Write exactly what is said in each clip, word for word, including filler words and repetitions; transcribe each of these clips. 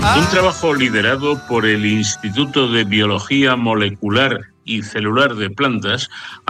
Un trabajo liderado por el Instituto de Biología Molecular y Celular de Plantas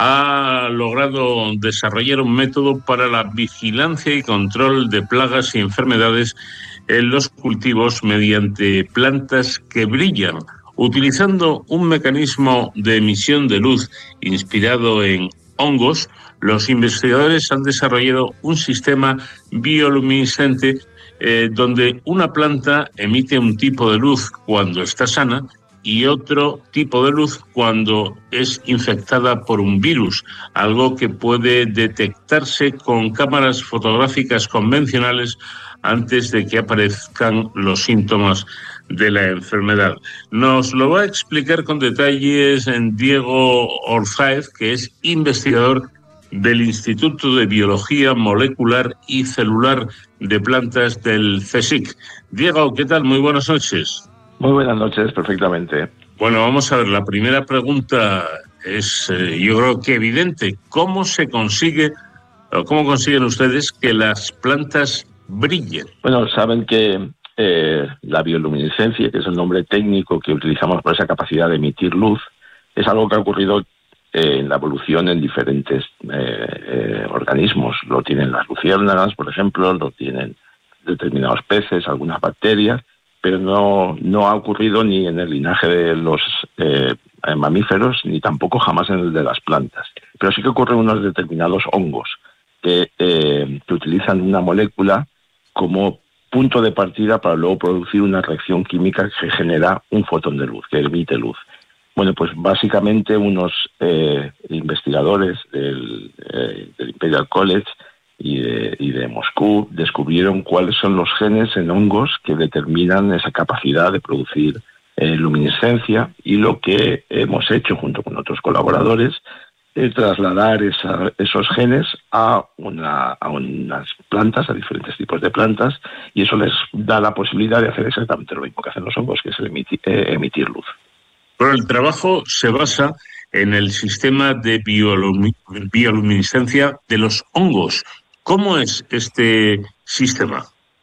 ha logrado desarrollar un método para la vigilancia y control de plagas y enfermedades en los cultivos mediante plantas que brillan, utilizando un mecanismo de emisión de luz inspirado en hongos. Los investigadores han desarrollado un sistema bioluminiscente eh, donde una planta emite un tipo de luz cuando está sana y otro tipo de luz cuando es infectada por un virus, algo que puede detectarse con cámaras fotográficas convencionales antes de que aparezcan los síntomas de la enfermedad. Nos lo va a explicar con detalles en Diego Orzáez, que es investigador del Instituto de Biología Molecular y Celular de Plantas del CSIC. Diego, ¿qué tal? Muy buenas noches. Muy buenas noches, perfectamente. Bueno, vamos a ver, la primera pregunta es, eh, yo creo que evidente. ¿Cómo se consigue, o cómo consiguen ustedes que las plantas brillen? Bueno, saben que eh, la bioluminiscencia, que es el nombre técnico que utilizamos por esa capacidad de emitir luz, es algo que ha ocurrido eh, en la evolución en diferentes eh, eh, organismos. Lo tienen las luciérnagas, por ejemplo, lo tienen determinados peces, algunas bacterias, pero no, no ha ocurrido ni en el linaje de los eh, mamíferos, ni tampoco jamás en el de las plantas. Pero sí que ocurren unos determinados hongos que, eh, que utilizan una molécula como punto de partida para luego producir una reacción química que genera un fotón de luz, que emite luz. Bueno, pues básicamente unos eh, investigadores del, eh, del Imperial College y de, y de Moscú descubrieron cuáles son los genes en hongos que determinan esa capacidad de producir eh, luminiscencia, y lo que hemos hecho junto con otros colaboradores es trasladar esa, esos genes a, una, a unas plantas, a diferentes tipos de plantas, y eso les da la posibilidad de hacer exactamente lo mismo que hacen los hongos, que es emitir, eh, emitir luz. Pero el trabajo se basa en el sistema de biolumi- bioluminiscencia de los hongos. ¿Cómo es este sistema?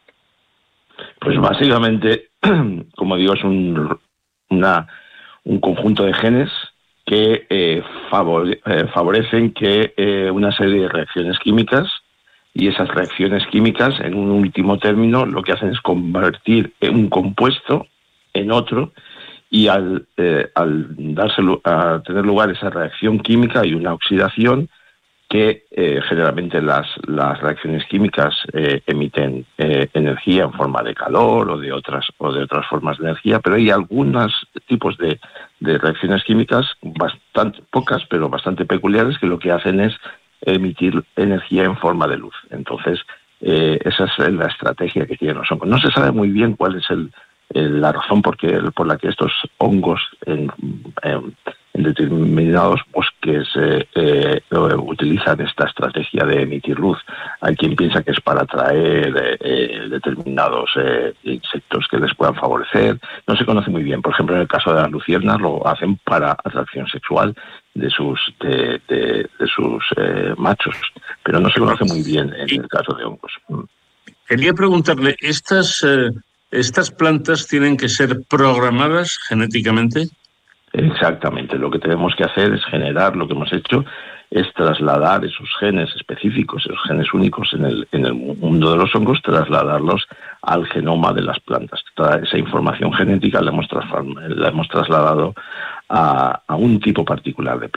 Pues básicamente, como digo, es un, una, un conjunto de genes que eh, favore, eh, favorecen que eh, una serie de reacciones químicas, y esas reacciones químicas, en un último término, lo que hacen es convertir un compuesto en otro, y al, eh, al darse, a tener lugar esa reacción química y una oxidación, que eh, generalmente las, las reacciones químicas eh, emiten eh, energía en forma de calor o de otras o de otras formas de energía, pero hay algunos tipos de, de reacciones químicas, bastante pocas, pero bastante peculiares, que lo que hacen es emitir energía en forma de luz. Entonces, eh, esa es la estrategia que tienen los hongos. No se sabe muy bien cuál es el, el, la razón por, que, por la que estos hongos en, en en determinados bosques eh, eh, utilizan esta estrategia de emitir luz. Hay quien piensa que es para atraer eh, eh, determinados eh, insectos que les puedan favorecer. No se conoce muy bien. Por ejemplo, en el caso de las luciernas lo hacen para atracción sexual de sus de, de, de sus eh, machos, pero no se conoce muy bien en el caso de hongos. Quería preguntarle, ¿estas, eh, estas plantas tienen que ser programadas genéticamente? Exactamente, lo que tenemos que hacer es generar, lo que hemos hecho es trasladar esos genes específicos, esos genes únicos en el, en el mundo de los hongos, trasladarlos al genoma de las plantas. Toda esa información genética la hemos, la hemos trasladado a, a un tipo particular de plantas.